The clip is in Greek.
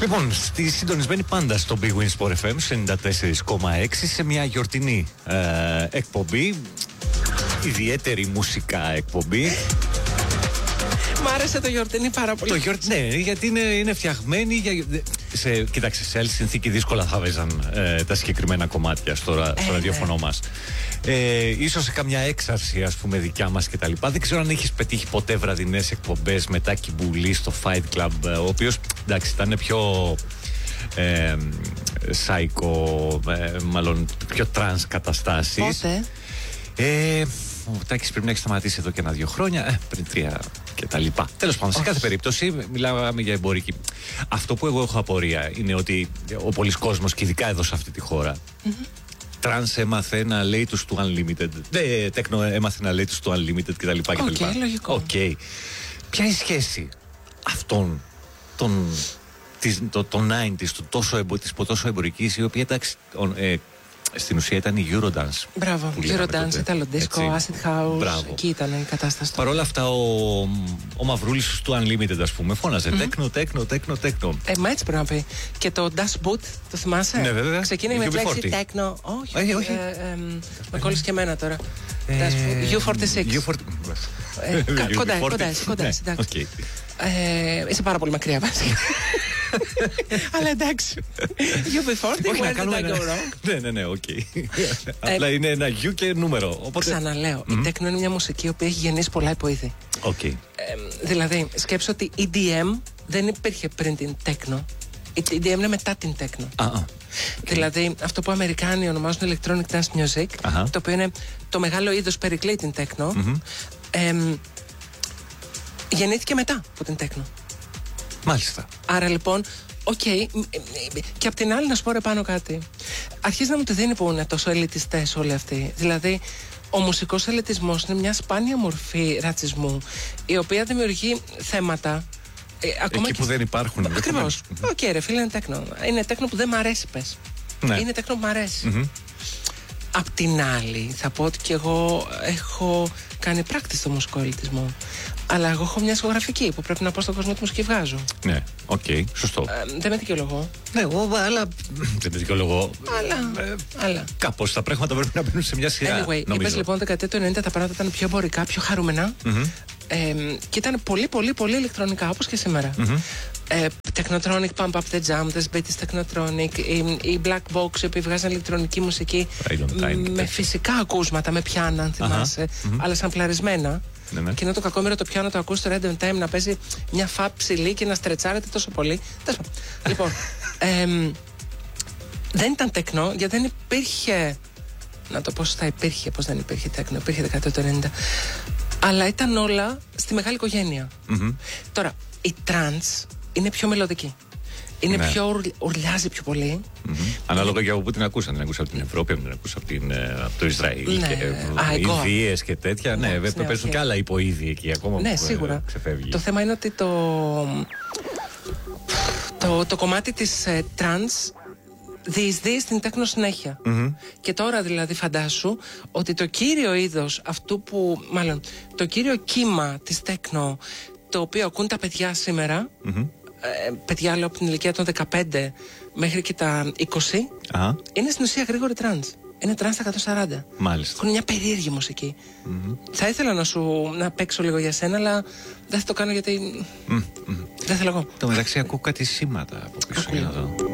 Λοιπόν, στη συντονισμένη πάντα στο Big Win Sport FM 94,6 σε μια γιορτινή εκπομπή, ιδιαίτερη μουσικά εκπομπή. Μ' άρεσε το γιορτινή πάρα πολύ. Ναι, γιατί είναι φτιαγμένη για... Κοίταξε, σε άλλη συνθήκη δύσκολα θα βέζαν τα συγκεκριμένα κομμάτια στο ραδιόφωνο μας. Ίσως σε καμιά έξαρση, ας πούμε, δικιά μας κτλ. Δεν ξέρω αν έχεις πετύχει ποτέ βραδινές εκπομπές με Τάκη Μπουλή στο Fight Club, ο οποίος, εντάξει, ήταν πιο psycho, μάλλον πιο trans καταστάσεις. Πότε? Ο Τάκης πρέπει να έχει σταματήσει εδώ και 1-2 χρόνια, πριν 3 και τα λοιπά. Τέλος πάντων, σε κάθε περίπτωση μιλάμε για εμπορική. Αυτό που εγώ έχω απορία είναι ότι ο πολλής κόσμος, και ειδικά εδώ σε αυτή τη χώρα, τρανς έμαθε να λέει τους του Unlimited, τέκνο έμαθε να λέει τους του Unlimited κτλ. Οκ, λογικό. Ποια είναι η σχέση αυτών των 90's, της τόσο εμπορικής, η οποία, εντάξει, στην ουσία ήταν η Eurodance. Μπράβο, Eurodance, Italo Disco, Acid House. Μπράβο. Εκεί ήταν η κατάσταση. Παρ' όλα αυτά, ο Μαυρούλης του Unlimited, ας πούμε, φώναζε τέκνο. Μα έτσι πρέπει να πει. Και το Das Boot, το θυμάσαι? Ναι, βέβαια. Ξεκίνησε με τη λέξη τέκνο. Όχι. Με κόλλησε και εμένα τώρα. U46. Κοντά, εντάξει. Είσαι πάρα πολύ μακριά, βασικά. Αλλά εντάξει. UB40, where did I go wrong? Ναι, οκ. Απλά είναι ένα U και νούμερο. Ξαναλέω, η τέκνο είναι μια μουσική που έχει γεννήσει πολλά υποείδη. Δηλαδή, σκέψω ότι η EDM δεν υπήρχε πριν την τέκνο. Η EDM είναι μετά την τέκνο. Δηλαδή, αυτό που οι Αμερικάνοι ονομάζουν Electronic Dance Music, το οποίο είναι το μεγάλο είδος περικλεί την τέκνο, γεννήθηκε μετά από την τέκνο. Μάλιστα. Άρα λοιπόν, και απ' την άλλη να σου πω ρε πάνω κάτι. Αρχίζει να μου τη δίνει που είναι τόσο ελιτιστές όλοι αυτοί. Δηλαδή, ο μουσικός ελιτισμός είναι μια σπάνια μορφή ρατσισμού, η οποία δημιουργεί θέματα. Εκεί που δεν υπάρχουν. Ακριβώς. Ρε φίλε, είναι τέκνο. Είναι τέκνο που δεν μ' αρέσει, πες. Ναι. Είναι τέκνο που μ' αρέσει. Απ' την άλλη, θα πω ότι και εγώ έχω κάνει πράκτης στο μουσικό ελιτισμό. Αλλά εγώ έχω μια ισογραφική που πρέπει να πω στον κόσμο τη μουσική βγάζω. Ναι, σωστό. Δεν με δικαιολογώ. Ναι, αλλά. Δεν με δικαιολογώ. Αλλά. Κάπως τα πράγματα πρέπει να μπαίνουν σε μια σειρά. Anyway, είπες λοιπόν δεκαετία του 90 τα πράγματα ήταν πιο εμπορικά, πιο χαρούμενα. Και ήταν πολύ, πολύ, πολύ ηλεκτρονικά, όπως και σήμερα. Technotronic, Pump Up the Jam, The Beatles Technotronic, η Black Box, οι οποίοι βγάζαν ηλεκτρονική μουσική με φυσικά ακούσματα, με πιάνα, αν θυμάσαι, αλλά σαμπλαρισμένα. Και είναι το κακόμοιρο το πιάνο το ακούς στο Random Time να παίζει μια φα ψηλή και να στρετσάρεται τόσο πολύ. Λοιπόν, δεν ήταν τέκνο, γιατί δεν υπήρχε. Να το πω σωστά, υπήρχε. Πώς δεν υπήρχε τέκνο, υπήρχε δεκαετία του 90. Αλλά ήταν όλα στη μεγάλη οικογένεια. Τώρα, η τρανς είναι πιο μελωδική. Είναι πιο ουρλιάζει πιο πολύ. Ανάλογα και από πού την ακούσαν. Την ακούσαν από την Ευρώπη, την ακούσαν από το Ισραήλ. Ιδίες και τέτοια. Ναι, παίζουν και άλλα υποείδη εκεί ακόμα. Ναι, σίγουρα. Το θέμα είναι ότι το κομμάτι της τρανς διεισδύει στην τέκνο συνέχεια. Και τώρα δηλαδή φαντάσου ότι το κύριο είδος αυτού που, μάλλον το κύριο κύμα της τέκνο, το οποίο ακούν τα παιδιά σήμερα, παιδιά λέω από την ηλικία των 15 μέχρι και τα 20, είναι στην ουσία γρήγορη τρανς. Είναι τρανς στα 140. Μάλιστα. Έχουν μια περίεργη μουσική. Θα ήθελα να παίξω λίγο για σένα, αλλά δεν θα το κάνω γιατί δεν θέλω εγώ. Το μεταξύ ακούω κάτι σήματα από πίσω.